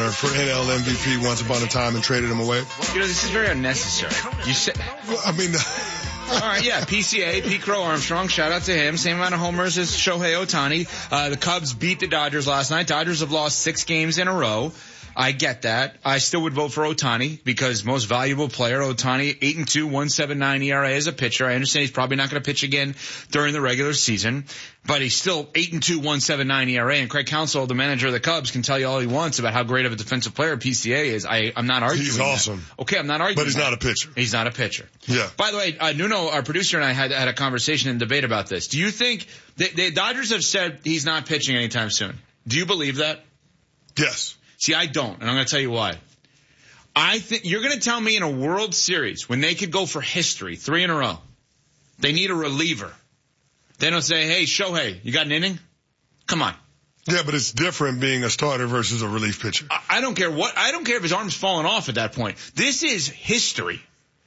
runner for NL MVP once upon a time and traded him away. This is very unnecessary. You said, I mean, all right, yeah, PCA, Pete Crow Armstrong, shout out to him. Same amount of homers as Shohei Ohtani. The Cubs beat the Dodgers last night. Dodgers have lost 6 games in a row. I get that. I still would vote for Ohtani because most valuable player, Ohtani, 8-2, 1.79 ERA as a pitcher. I understand he's probably not going to pitch again during the regular season, but he's still 8-2, 1.79 ERA. And Craig Counsell, the manager of the Cubs, can tell you all he wants about how great of a defensive player PCA is. I'm not arguing. He's awesome. That. Okay, I'm not arguing. But he's not a pitcher. He's not a pitcher. Yeah. By the way, Nuno, our producer, and I had a conversation and debate about this. Do you think the Dodgers have said he's not pitching anytime soon? Do you believe that? Yes. See, I don't, and I'm going to tell you why. I think you're going to tell me in a World Series when they could go for history, 3 in a row, they need a reliever. They don't say, hey, Shohei, you got an inning? Come on. Yeah, but it's different being a starter versus a relief pitcher. I don't care I don't care if his arm's falling off at that point. This is history.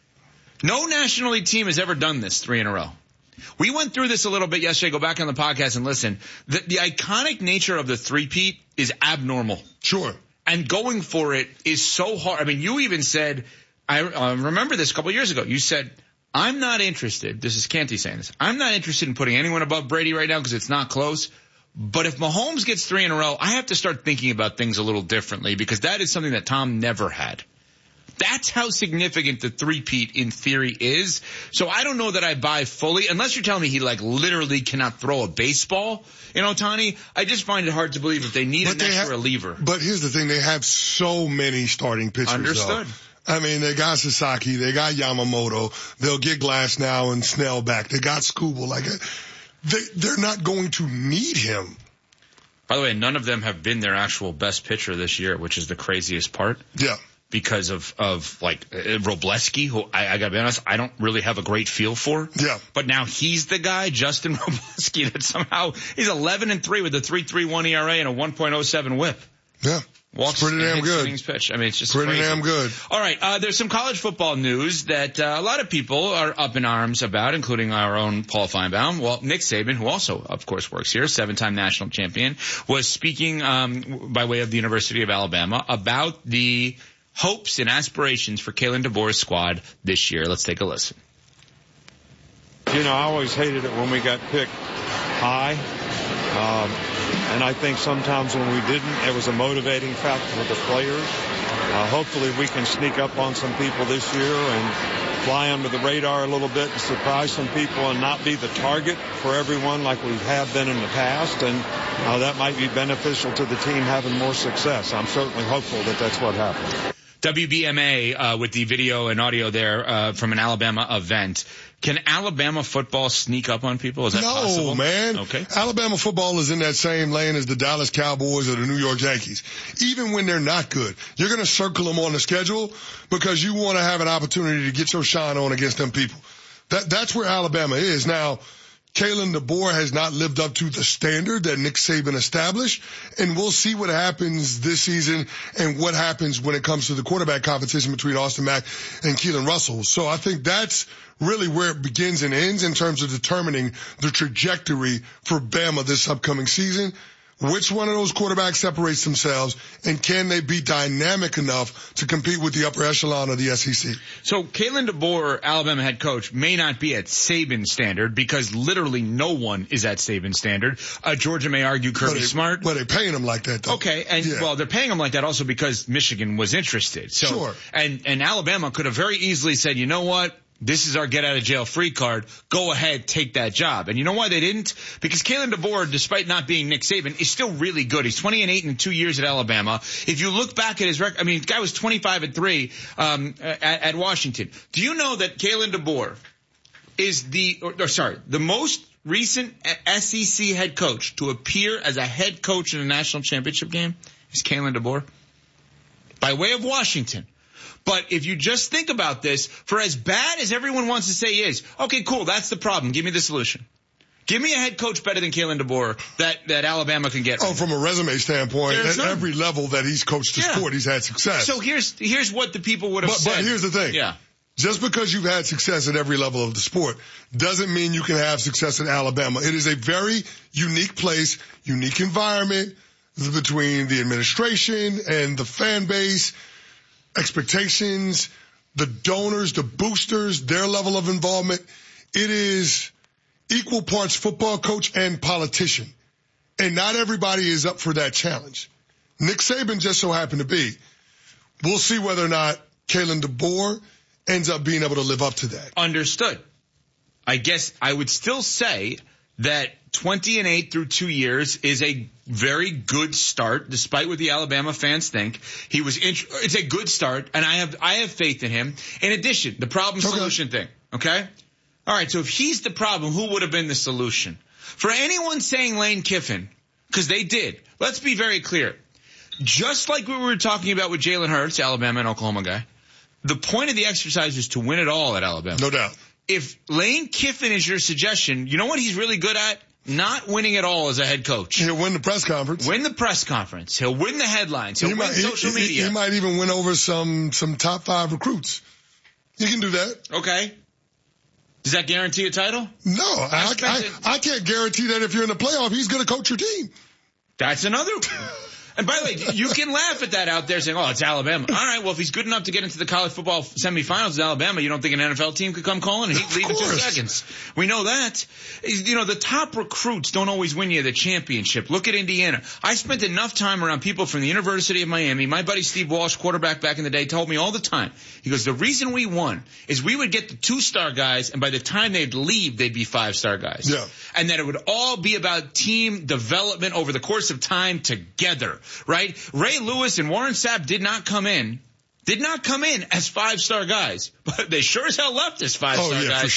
No National League team has ever done this 3 in a row. We went through this a little bit yesterday. Go back on the podcast and listen. The iconic nature of the three-peat is abnormal. Sure. And going for it is so hard. I mean, you even said, I remember this a couple of years ago. You said, I'm not interested. This is Canty saying this. I'm not interested in putting anyone above Brady right now because it's not close. But if Mahomes gets 3 in a row, I have to start thinking about things a little differently because that is something that Tom never had. That's how significant the three-peat in theory is. So I don't know that I buy fully, unless you're telling me he literally cannot throw a baseball in Ohtani. I just find it hard to believe if they need an extra reliever. But here's the thing, they have so many starting pitchers. Understood. Though. I mean, they got Sasaki, they got Yamamoto, they'll get Glass now and Snell back. They got Skubal. They're not going to need him. By the way, none of them have been their actual best pitcher this year, which is the craziest part. Yeah. Because of Robleski, who I gotta be honest, I don't really have a great feel for. Yeah. But now he's the guy, Justin Robleski, that somehow he's 11-3 with a 3.31 ERA and a 1.07 WHIP. Yeah. Walks pretty damn good. Pitch. I mean, it's just pretty crazy. Damn good. All right, there's some college football news that a lot of people are up in arms about, including our own Paul Feinbaum. Well, Nick Saban, who also, of course, works here, 7-time national champion, was speaking by way of the University of Alabama about the hopes and aspirations for Kalen DeBoer's squad this year. Let's take a listen. I always hated it when we got picked high. And I think sometimes when we didn't, it was a motivating factor for the players. Hopefully we can sneak up on some people this year and fly under the radar a little bit and surprise some people and not be the target for everyone like we have been in the past. And that might be beneficial to the team having more success. I'm certainly hopeful that that's what happens. WBMA with the video and audio there from an Alabama event. Can Alabama football sneak up on people? Is that possible? No, man. Okay. Alabama football is in that same lane as the Dallas Cowboys or the New York Yankees. Even when they're not good, you're going to circle them on the schedule because you want to have an opportunity to get your shine on against them people. That's where Alabama is. Now, Kalen DeBoer has not lived up to the standard that Nick Saban established, and we'll see what happens this season and what happens when it comes to the quarterback competition between Austin Mack and Keelan Russell. So I think that's really where it begins and ends in terms of determining the trajectory for Bama this upcoming season. Which one of those quarterbacks separates themselves, and can they be dynamic enough to compete with the upper echelon of the SEC? So Kalen DeBoer, Alabama head coach, may not be at Saban standard because literally no one is at Saban standard. Georgia may argue Kirby Smart. But they're paying him like that, though. Okay, and well, they're paying him like that also because Michigan was interested. So, sure. And Alabama could have very easily said, you know what? This is our get-out-of-jail-free card. Go ahead, take that job. And you know why they didn't? Because Kalen DeBoer, despite not being Nick Saban, is still really good. He's 20-8 in 2 years at Alabama. If you look back at his record, I mean, the guy was 25-3 at Washington. Do you know that Kalen DeBoer is the most recent SEC head coach to appear as a head coach in a national championship game is Kalen DeBoer by way of Washington. But if you just think about this, for as bad as everyone wants to say he is, okay, cool, that's the problem. Give me the solution. Give me a head coach better than Kalen DeBoer that Alabama can get. Oh, from a resume standpoint, at every level that he's coached the sport, he's had success. So here's what the people would have said. But here's the thing. Yeah. Just because you've had success at every level of the sport doesn't mean you can have success in Alabama. It is a very unique place, unique environment. between the administration and the fan base, expectations, the donors, the boosters, their level of involvement. It is equal parts football coach and politician. And not everybody is up for that challenge. Nick Saban just so happened to be. We'll see whether or not Kalen DeBoer ends up being able to live up to that. Understood. I guess I would still say that 20-8 through 2 years is a very good start, despite what the Alabama fans think. It's a good start, and I have faith in him. In addition, the problem-solution thing, okay? All right, so if he's the problem, who would have been the solution? For anyone saying Lane Kiffin, because they did, let's be very clear. Just like we were talking about with Jalen Hurts, Alabama and Oklahoma guy, the point of the exercise is to win it all at Alabama. No doubt. If Lane Kiffin is your suggestion, you know what he's really good at? Not winning it all as a head coach. He'll win the press conference. Win the press conference. He'll win the headlines. He'll win social media. He might even win over some top 5 recruits. He can do that. Okay. Does that guarantee a title? No, I can't guarantee that if you're in the playoff, he's going to coach your team. That's another. And by the way, you can laugh at that out there saying, oh, it's Alabama. All right, well, if he's good enough to get into the college football semifinals in Alabama, you don't think an NFL team could come calling and he'd leave in 2 seconds? We know that. You know, the top recruits don't always win you the championship. Look at Indiana. I spent enough time around people from the University of Miami. My buddy Steve Walsh, quarterback back in the day, told me all the time. He goes, the reason we won is we would get the 2-star guys, and by the time they'd leave, they'd be 5-star guys. Yeah. And that it would all be about team development over the course of time together, right? Ray Lewis and Warren Sapp did not come in as 5-star guys, but they sure as hell left as 5-star guys.